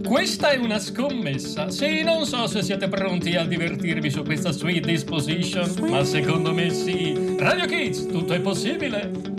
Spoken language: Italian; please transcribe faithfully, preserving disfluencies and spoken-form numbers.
Questa è una scommessa. Sì, non so se siete pronti a divertirvi su questa Sweet Disposition, ma secondo me sì. Radio Kids, tutto è possibile.